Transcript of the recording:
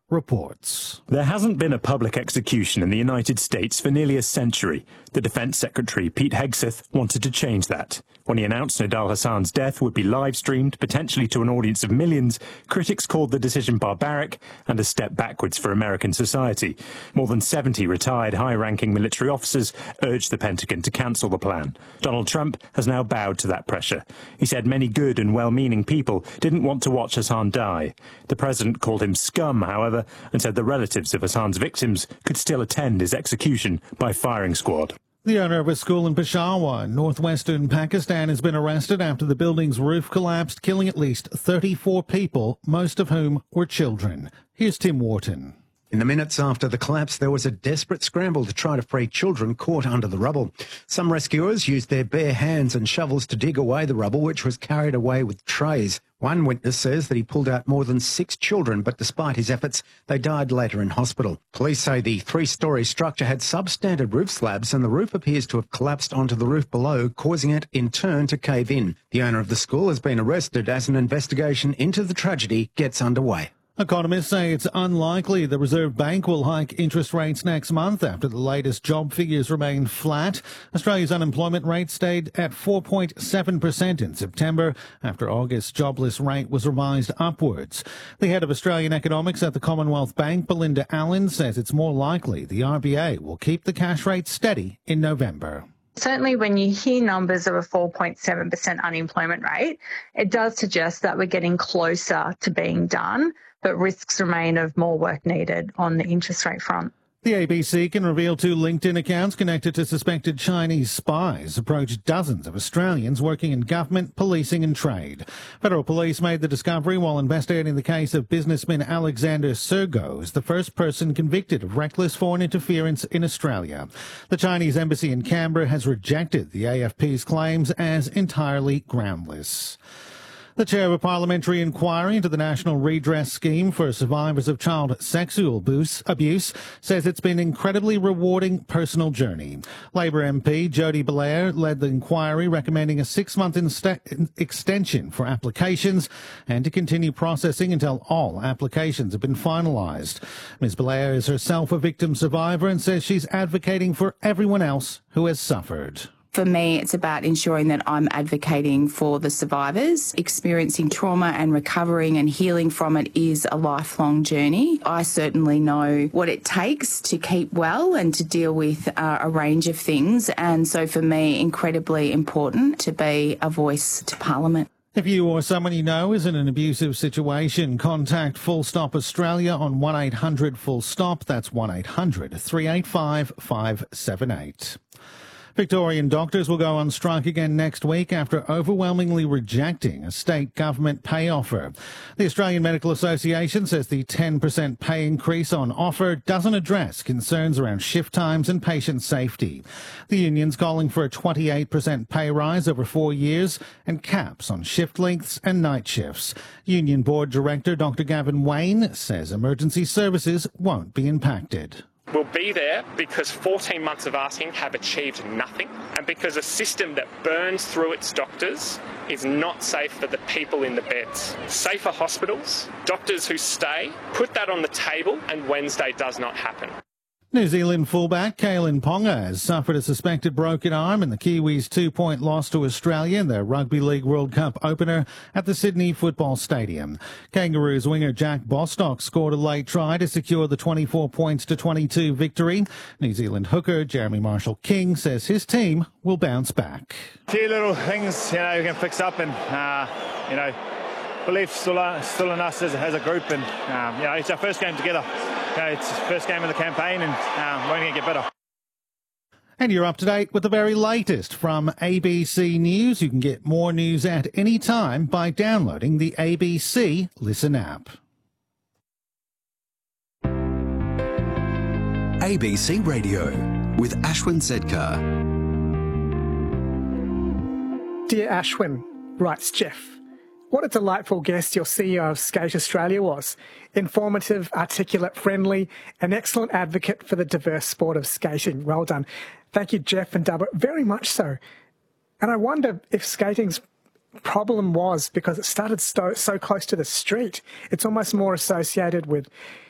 reports. There hasn't been a public execution in the United States for nearly a century. The Defence Secretary, Pete Hegseth, wanted to change that. When he announced Nidal Hassan's death would be live-streamed, potentially to an audience of millions, critics called the decision barbaric and a step backwards for American society. More than 70 retired high-ranking military officers urged the Pentagon to cancel the plan. Donald Trump has now bowed to that pressure. He said many good and well-meaning people didn't want to watch Hassan die. The president called him scum, however, and said the relatives of Hassan's victims could still attend his execution by firing squad. The owner of a school in Peshawar, northwestern Pakistan, has been arrested after the building's roof collapsed, killing at least 34 people, most of whom were children. Here's Tim Wharton. In the minutes after the collapse, there was a desperate scramble to try to free children caught under the rubble. Some rescuers used their bare hands and shovels to dig away the rubble, which was carried away with trays. One witness says that he pulled out more than 6 children, but despite his efforts, they died later in hospital. Police say the 3-storey structure had substandard roof slabs and the roof appears to have collapsed onto the roof below, causing it in turn to cave in. The owner of the school has been arrested as an investigation into the tragedy gets underway. Economists say it's unlikely the Reserve Bank will hike interest rates next month after the latest job figures remain flat. Australia's unemployment rate stayed at 4.7% in September after August's jobless rate was revised upwards. The head of Australian economics at the Commonwealth Bank, Belinda Allen, says it's more likely the RBA will keep the cash rate steady in November. Certainly when you hear numbers of a 4.7% unemployment rate, it does suggest that we're getting closer to being done, but risks remain of more work needed on the interest rate front. The ABC can reveal 2 LinkedIn accounts connected to suspected Chinese spies approached dozens of Australians working in government, policing and trade. Federal police made the discovery while investigating the case of businessman Alexander Sergos, the first person convicted of reckless foreign interference in Australia. The Chinese embassy in Canberra has rejected the AFP's claims as entirely groundless. The chair of a parliamentary inquiry into the National Redress Scheme for survivors of child sexual abuse says it's been an incredibly rewarding personal journey. Labor MP Jody Blair led the inquiry, recommending a 6-month extension for applications and to continue processing until all applications have been finalised. Ms Blair is herself a victim survivor and says she's advocating for everyone else who has suffered. For me, it's about ensuring that I'm advocating for the survivors. Experiencing trauma and recovering and healing from it is a lifelong journey. I certainly know what it takes to keep well and to deal with a range of things. And so for me, incredibly important to be a voice to Parliament. If you or someone you know is in an abusive situation, contact Full Stop Australia on 1800 Full Stop. That's 1800 385 578. Victorian doctors will go on strike again next week after overwhelmingly rejecting a state government pay offer. The Australian Medical Association says the 10% pay increase on offer doesn't address concerns around shift times and patient safety. The union's calling for a 28% pay rise over 4 years and caps on shift lengths and night shifts. Union Board Director Dr Gavin Wayne says emergency services won't be impacted. We'll be there because 14 months of asking have achieved nothing, and because a system that burns through its doctors is not safe for the people in the beds. Safer hospitals, doctors who stay, put that on the table, and Wednesday does not happen. New Zealand fullback Kalen Ponga has suffered a suspected broken arm in the Kiwis' 2-point loss to Australia in their Rugby League World Cup opener at the Sydney Football Stadium. Kangaroos winger Jack Bostock scored a late try to secure the 24-22 victory. New Zealand hooker Jeremy Marshall-King says his team will bounce back. A few little things, we can fix up and, belief still in us as a group, and it's our first game together. It's the first game of the campaign, and we're going to get better. And you're up to date with the very latest from ABC News. You can get more news at any time by downloading the ABC Listen app. ABC Radio with Ashwin Zedkar. Dear Ashwin, writes Jeff, what a delightful guest your CEO of Skate Australia was. Informative, articulate, friendly, an excellent advocate for the diverse sport of skating. Well done. Thank you, Jeff and Dubber, very much so. And I wonder if skating's problem was because it started so close to the street. It's almost more associated with